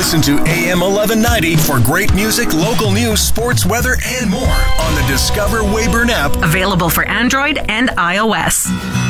Listen to AM 1190 for great music, local news, sports, weather, and more on the Discover Weyburn app. Available for Android and iOS.